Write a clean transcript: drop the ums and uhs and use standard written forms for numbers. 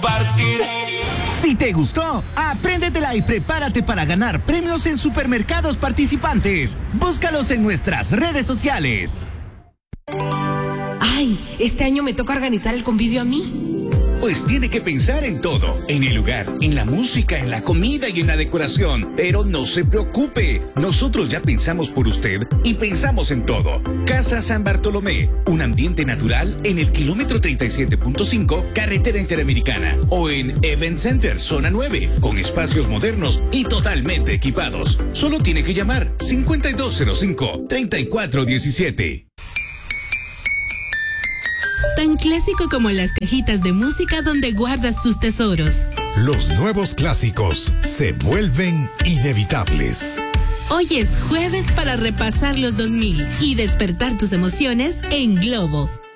compartir. Si te gustó, apréndetela y prepárate para ganar premios en supermercados participantes. Búscalos en nuestras redes sociales. Ay, este año me toca organizar el convivio a mí. Pues tiene que pensar en todo, en el lugar, en la música, en la comida y en la decoración. Pero no se preocupe, nosotros ya pensamos por usted y pensamos en todo. Casa San Bartolomé, un ambiente natural en el kilómetro 37.5, carretera interamericana. O en Event Center, zona 9, con espacios modernos y totalmente equipados. Solo tiene que llamar 5205-3417. Tan clásico como las cajitas de música donde guardas tus tesoros. Los nuevos clásicos se vuelven inevitables. Hoy es jueves para repasar los 2000 y despertar tus emociones en Globo.